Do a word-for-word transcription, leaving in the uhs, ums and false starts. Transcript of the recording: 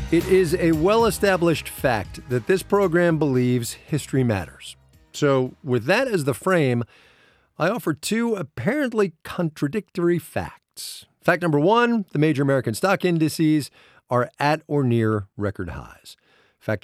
It is a well-established fact that this program believes history matters. So, with that as the frame, I offer two apparently contradictory facts. Fact number one, the major American stock indices are at or near record highs.